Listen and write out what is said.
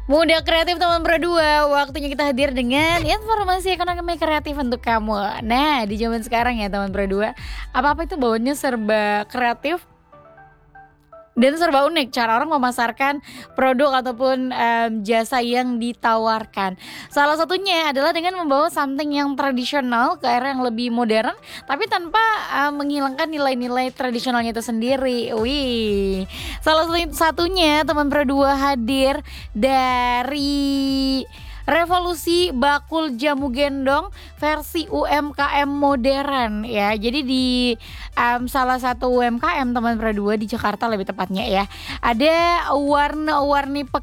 Muda Kreatif teman berdua, waktunya kita hadir dengan informasi ekonomi kreatif untuk kamu. Nah, di zaman sekarang ya teman berdua, apa-apa itu bawaannya serba kreatif dan serba unik cara orang memasarkan produk ataupun, jasa yang ditawarkan. Salah satunya adalah dengan membawa something yang tradisional ke era yang lebih modern, tapi tanpa, menghilangkan nilai-nilai tradisionalnya itu sendiri. Wih, salah satunya teman berdua hadir dari Revolusi Bakul Jamu Gendong versi UMKM modern ya. Jadi di, salah satu UMKM teman berdua di Jakarta lebih tepatnya ya, ada warna-warni